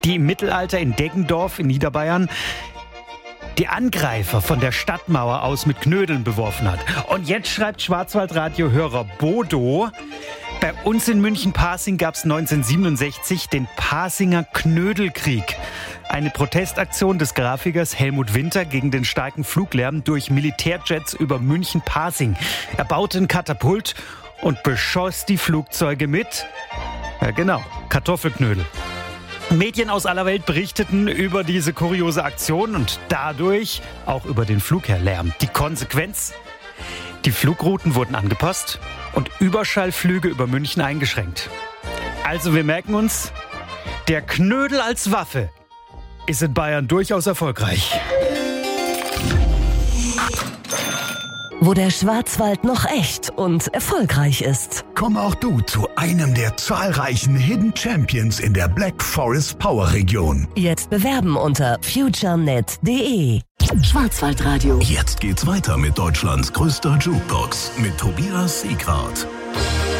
die im Mittelalter in Deggendorf in Niederbayern die Angreifer von der Stadtmauer aus mit Knödeln beworfen hat. Und jetzt schreibt Schwarzwaldradio-Hörer Bodo: Bei uns in München-Pasing gab es 1967 den Pasinger Knödelkrieg. Eine Protestaktion des Grafikers Helmut Winter gegen den starken Fluglärm durch Militärjets über München-Pasing. Er baute ein Katapult und beschoss die Flugzeuge mit, Kartoffelknödel. Medien aus aller Welt berichteten über diese kuriose Aktion und dadurch auch über den Fluglärm. Die Konsequenz? Die Flugrouten wurden angepasst und Überschallflüge über München eingeschränkt. Also wir merken uns, der Knödel als Waffe ist in Bayern durchaus erfolgreich. Wo der Schwarzwald noch echt und erfolgreich ist. Komm auch du zu einem der zahlreichen Hidden Champions in der Black Forest Power Region. Jetzt bewerben unter futurenet.de. Schwarzwaldradio. Jetzt geht's weiter mit Deutschlands größter Jukebox mit Tobias Sieghardt.